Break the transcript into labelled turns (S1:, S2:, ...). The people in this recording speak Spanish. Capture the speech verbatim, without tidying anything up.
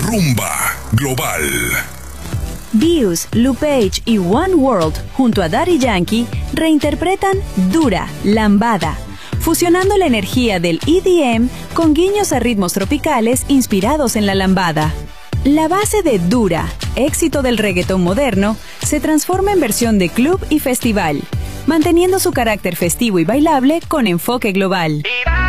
S1: Rumba Global.
S2: Views, Lupage y One World, junto a Daddy Yankee, reinterpretan Dura, Lambada, fusionando la energía del E D M con guiños a ritmos tropicales inspirados en la lambada. La base de Dura, éxito del reggaetón moderno, se transforma en versión de club y festival, manteniendo su carácter festivo y bailable con enfoque global.